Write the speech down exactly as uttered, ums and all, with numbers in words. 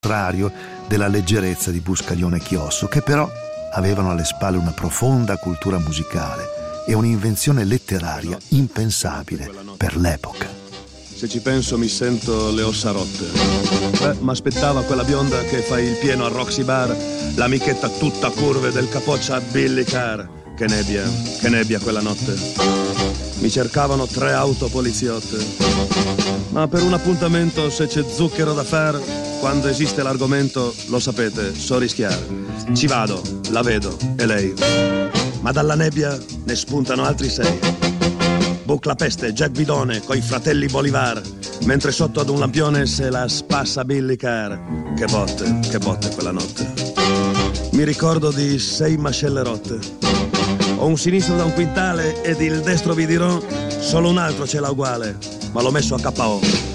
contrario della leggerezza di Buscaglione e Chiosso, che però avevano alle spalle una profonda cultura musicale e un'invenzione letteraria impensabile per l'epoca. Se ci penso mi sento le ossa rotte. Beh, m'aspettava quella bionda che fa il pieno al Roxy Bar, l'amichetta tutta curve del capoccia Billy Carr. Che nebbia, che nebbia quella notte. Mi cercavano tre auto poliziotte. Ma per un appuntamento, se c'è zucchero da far, quando esiste l'argomento, lo sapete, so rischiare. Ci vado, la vedo, e lei. Ma dalla nebbia ne spuntano altri sei. Bucla Peste, Jack Bidone, coi fratelli Bolivar, mentre sotto ad un lampione se la spassa Billy Carr. Che botte, che botte quella notte. Mi ricordo di sei mascelle rotte. Ho un sinistro da un quintale ed il destro vi dirò, solo un altro ce l'ha uguale, ma l'ho messo a K O